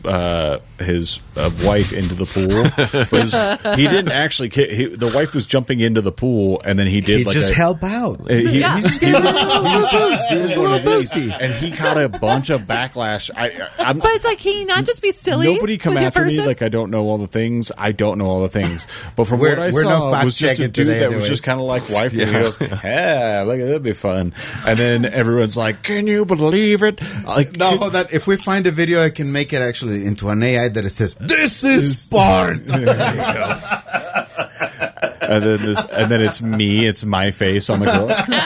wife into the pool. But he didn't actually. The wife was jumping into the pool, and then he did. He like just help out. He was boosty, and he caught a bunch of backlash. But it's like, can you not just be silly? Nobody come with your after me person? like I don't know all the things. I don't know all the things. But from what I we're saw, no was just a fact-checking dude today that was anyways. just kind of like wifey. He goes, "Yeah, look, that'd be fun." And then everyone's like, "Can you believe it?" Like, No, hold on. If we find a video, I can make it actually into an AI that it says, "This is Bart." and then it's me. It's my face on the girl.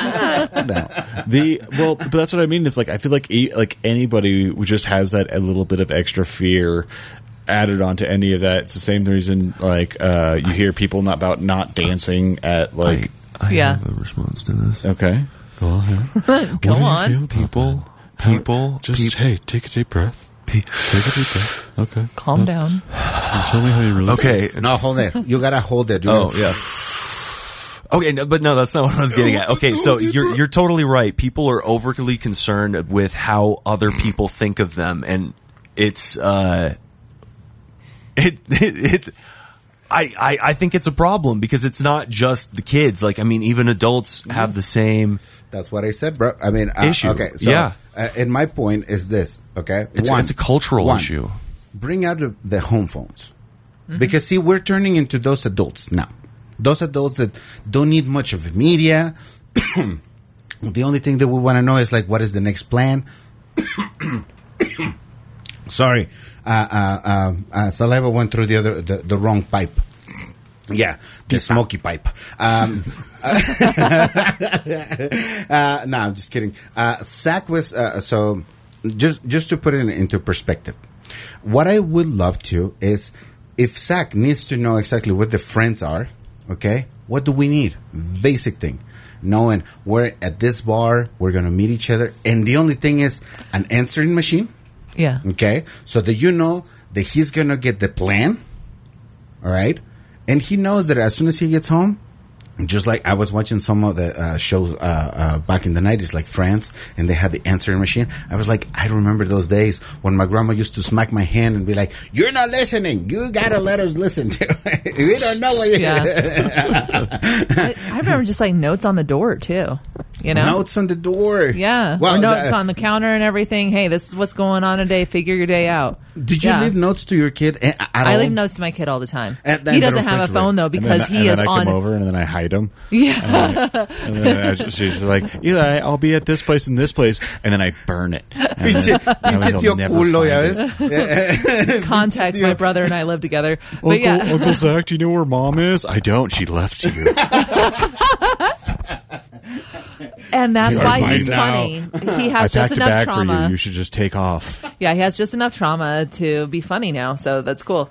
No. But that's what I mean. It's like I feel like anybody who just has that a little bit of extra fear added onto any of that. It's the same reason like you hear people not dancing at like. I have a response to this. Okay, go on. Go on. People. Hey, take a deep breath. Take a deep breath. Okay, Calm down. Tell me how you really. Okay. No, hold it. You gotta hold it. Oh, yeah. Okay, but no, that's not what I was getting at. Okay, so you're totally right. People are overly concerned with how other people think of them, and it's I think it's a problem because it's not just the kids. Like, I mean, even adults have the same. That's what I said, bro. I mean, issue. Okay, so Yeah. And my point is this. Okay, It's a cultural issue. Bring out the home phones because see, we're turning into those adults now. Those adults that don't need much of media. The only thing that we want to know is like, what is the next plan? Sorry, saliva went through the wrong pipe. Yeah, the smoky pipe. No, I'm just kidding. Zach was so just to put it into perspective. What I would love to is if Zach needs to know exactly what the friends are. Okay, what do we need? Basic thing. Knowing we're at this bar, we're going to meet each other. And the only thing is an answering machine. Yeah. Okay, so that you know that he's going to get the plan. All right. And he knows that as soon as he gets home, just like I was watching some of the shows back in the 90s, like Friends, and they had the answering machine. I was like, I remember those days when my grandma used to smack my hand and be like, "You're not listening. You got to let us listen to it. We don't know what you're I remember just like notes on the door, too. You know? Notes on the door. Yeah. Well, or notes on the counter and everything. Hey, this is what's going on today. Figure your day out. Did you leave notes to your kid at all? I leave notes to my kid all the time. At He doesn't have a phone, though, because he is and then I on. come over and then I hide him. Yeah. And then she's like, "Eli, I'll be at this place and this place," and then I burn it. Pinche tío culo, ya ves? Context. My brother and I live together. But Uncle Zach, do you know where Mom is? I don't. She left you. And that's You are why mine he's now. funny. He has I just packed a enough bag for trauma. you. You should just take off. Yeah, he has just enough trauma to be funny now, so that's cool.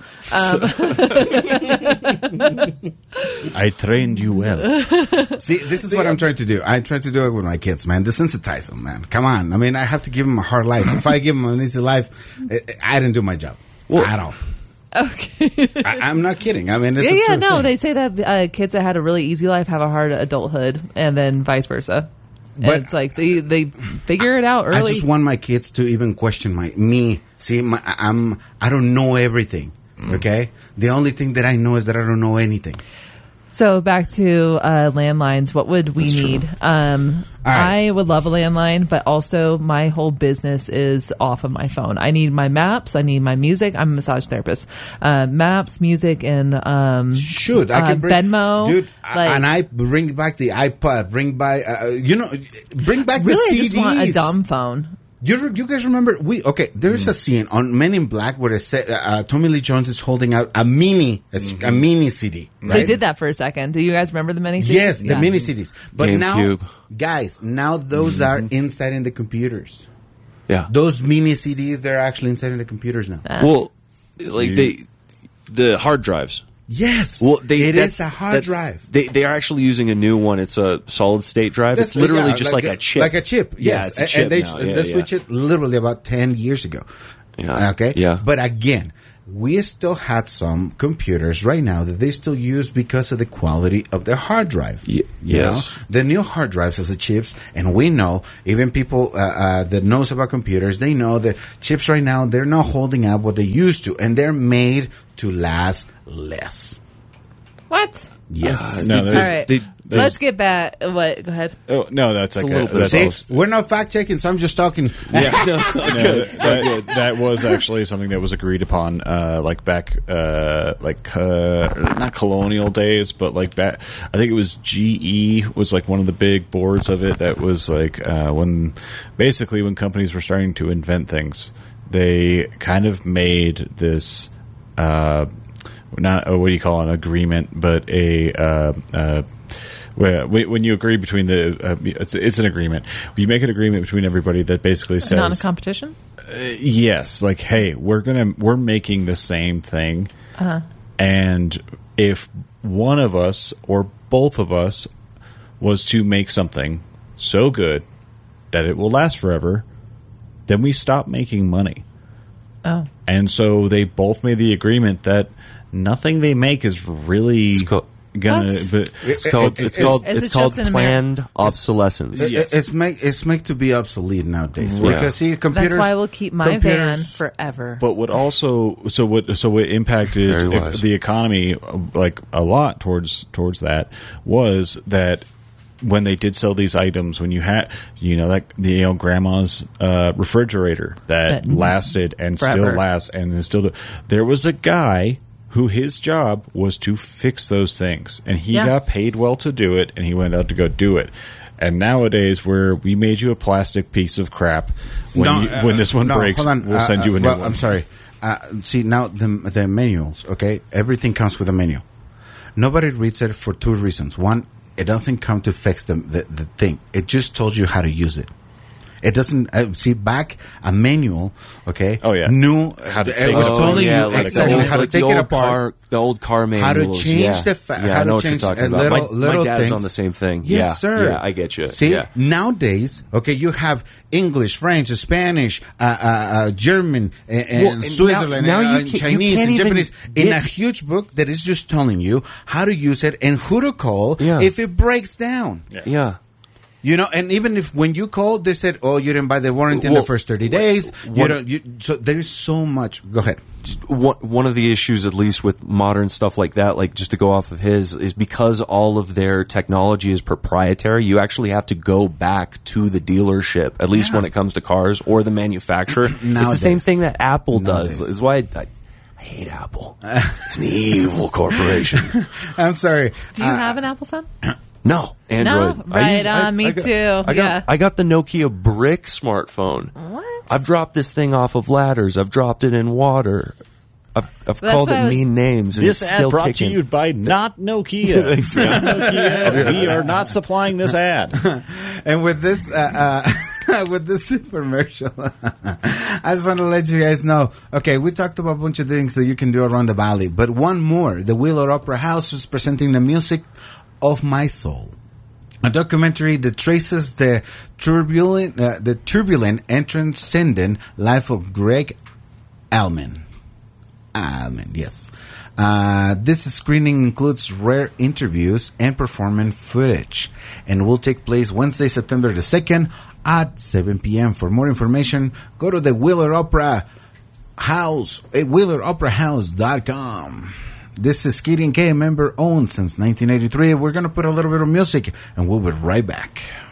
I trained you well. See, this is what I'm trying to do. I try to do it with my kids, man. Desensitize them, man. Come on. I mean, I have to give them a hard life. If I give them an easy life, I didn't do my job at all. Okay. I'm not kidding. I mean, it's no, they say that kids that had a really easy life have a hard adulthood, and then vice versa. And But it's like they figure it out early. I just want my kids to even question me. See, I don't know everything. Okay, the only thing that I know is that I don't know anything. So back to landlines. What would we need? I would love a landline, but also my whole business is off of my phone. I need my maps. I need my music. I'm a massage therapist. Maps, music, and I can bring, Venmo. dude. Like, and I bring back the iPod. Bring back really, the CDs. I just want a dumb phone. You guys remember there's a scene on Men in Black where it said Tommy Lee Jones is holding out a mini CD. Right? They did that for a second. Do you guys remember the mini CDs? Yes, the mini CDs. But GameCube. now those are inside in the computers. Yeah. Those mini CDs, they're actually inside in the computers now. Well, like the hard drives. Yes. Well, it is a hard drive. They are actually using a new one. It's a solid state drive. It's literally just like a chip. Like a chip, yes. Yeah, it's a chip and they switched it literally about 10 years ago. Yeah. Okay? Yeah. But again, we still had some computers right now that they still use because of the quality of the hard drive. You know? The new hard drives as the chips, and we know, even people that knows about computers, they know that chips right now, they're not holding up what they used to, and they're made to last less. What? Yes. No, All right. Let's get back. What? Go ahead. Oh no, that's like a little bit. See, we're not fact checking, so I'm just talking. Yeah, that was actually something that was agreed upon, like back, not colonial days, but like back. I think it was GE was like one of the big boards of it. That was like when companies were starting to invent things, they kind of made this. Not what do you call an agreement, but when you agree between the it's an agreement. You make an agreement between everybody that basically says not a competition. Yes, like hey, we're making the same thing, and if one of us or both of us was to make something so good that it will last forever, then we stop making money. Oh, and so they both made the agreement that nothing they make is really gonna. But it's called planned obsolescence. It's made to be obsolete nowadays because see, computers. That's why we'll keep my van forever. But what impacted the economy like a lot towards that was that. When they did sell these items, when you had, grandma's refrigerator that lasted and forever. Still lasts and still, there was a guy who his job was to fix those things, and he got paid well to do it, and he went out to go do it. And nowadays, where we made you a plastic piece of crap, when this one breaks, we'll send you a new one. I'm sorry. See, now the manuals, okay? Everything comes with a manual. Nobody reads it for two reasons. One, it doesn't come to fix the thing. It just tells you how to use it. It doesn't back a manual. Okay. Oh yeah. New. It was telling you exactly how to take it apart. The old car manuals. How to change I know what you're talking about. My dad's things. on the same thing. Yes, sir. Yeah, I get you. See, nowadays, you have English, French, Spanish, German, and Switzerland, and Chinese, and Japanese in a huge book that is just telling you how to use it and who to call if it breaks down. Yeah. And even if when you called, they said, "Oh, you didn't buy the warranty in the first 30 days." So there is so much. Go ahead. One of the issues, at least with modern stuff like that, like just to go off of his, is because all of their technology is proprietary. You actually have to go back to the dealership, at least when it comes to cars, or the manufacturer. It's the same thing that Apple does. Is why I hate Apple. It's an evil corporation. I'm sorry. Do you have an Apple phone? No, Android. No, right me too. I got the Nokia Brick smartphone. What? I've dropped this thing off of ladders. I've dropped it in water. I've called it mean names. And this it's ad still brought kicking. to you by not Nokia. Not Nokia. We are not supplying this ad. And with this infomercial, I just want to let you guys know. Okay, we talked about a bunch of things that you can do around the valley, but one more. The Wheeler Opera House is presenting the music of my soul, a documentary that traces the turbulent and transcendent life of Greg Allman. Yes. This screening includes rare interviews and performance footage, and will take place Wednesday, September the 2nd at 7 p.m. For more information, go to the Wheeler Opera House, WheelerOperaHouse.com. This is Skitty and K, member owned since 1983. We're going to put a little bit of music, and we'll be right back.